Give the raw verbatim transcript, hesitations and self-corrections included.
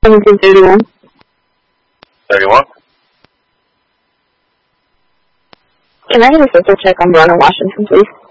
seventeen thirty-one. thirty-one? Can I get a social check on Verona, Washington, please?